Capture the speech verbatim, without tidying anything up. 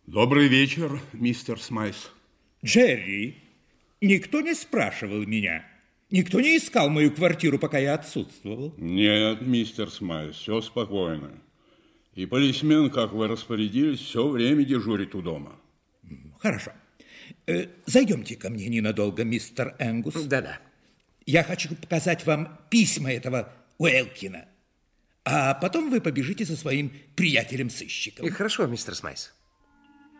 Добрый вечер, мистер Смайс. Джерри, никто не спрашивал меня. Никто не искал мою квартиру, пока я отсутствовал. Нет, мистер Смайс, все спокойно. И полисмен, как вы распорядились, все время дежурит у дома. Хорошо. Э, зайдемте ко мне ненадолго, мистер Энгус. Да-да. Я хочу показать вам письма этого Уэлкина. А потом вы побежите со своим приятелем-сыщиком. Хорошо, мистер Смайс.